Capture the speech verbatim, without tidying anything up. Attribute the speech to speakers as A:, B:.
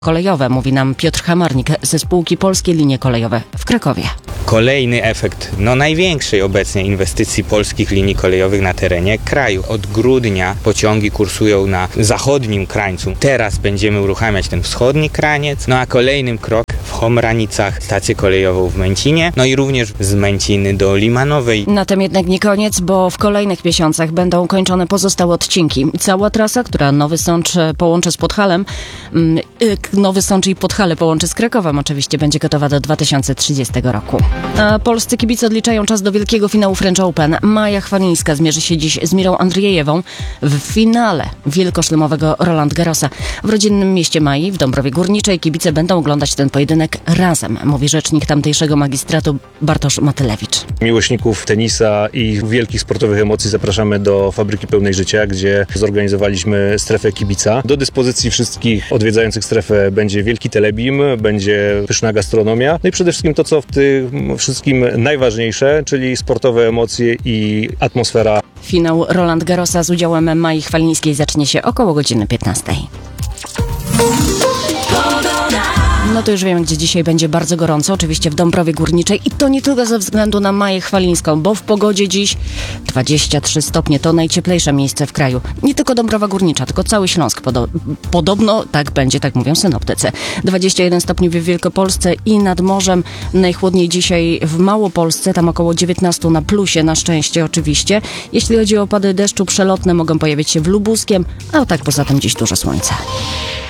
A: kolejowe, mówi nam Piotr Hamarnik ze spółki Polskie Linie Kolejowe w Krakowie.
B: Kolejny efekt, no największej obecnie inwestycji polskich linii kolejowych na terenie kraju. Od grudnia pociągi kursują na zachodnim krańcu. Teraz będziemy uruchamiać ten wschodni kraniec, no a kolejnym krok w Chomranicach stację kolejową w Męcinie, no i również z Męciny do Limanowej.
A: Na tym jednak nie koniec, bo w kolejnych miesiącach będą kończone pozostałe odcinki. Cała trasa, która Nowy Sącz połączy z Podhalem, Nowy Sącz i Podhale połączy z Krakowem, oczywiście będzie gotowa do dwa tysiące trzydziestego roku. A polscy kibice odliczają czas do wielkiego finału French Open. Maja Chwalińska zmierzy się dziś z Mirą Andrzejewą w finale wielkoszlemowego Roland Garrosa. W rodzinnym mieście Mai, w Dąbrowie Górniczej, kibice będą oglądać ten pojedynek razem, mówi rzecznik tamtejszego magistratu Bartosz Matylewicz.
C: Miłośników tenisa i wielkich sportowych emocji zapraszamy do Fabryki Pełnej Życia, gdzie zorganizowaliśmy strefę kibica. Do dyspozycji wszystkich odwiedzających strefę będzie wielki telebim, będzie pyszna gastronomia, no i przede wszystkim to, co w tym wszystkim najważniejsze, czyli sportowe emocje i atmosfera.
A: Finał Roland Garrosa z udziałem Mai Chwalińskiej zacznie się około godziny piętnastej. No to już wiemy, gdzie dzisiaj będzie bardzo gorąco, oczywiście w Dąbrowie Górniczej i to nie tylko ze względu na Maję Chwalińską, bo w pogodzie dziś dwadzieścia trzy stopnie, to najcieplejsze miejsce w kraju. Nie tylko Dąbrowa Górnicza, tylko cały Śląsk. Podo- podobno tak będzie, tak mówią synoptycy. dwadzieścia jeden stopni w Wielkopolsce i nad morzem. Najchłodniej dzisiaj w Małopolsce, tam około dziewiętnaście na plusie, na szczęście oczywiście. Jeśli chodzi o opady deszczu, przelotne mogą pojawić się w Lubuskiem, a tak poza tym dziś dużo słońca.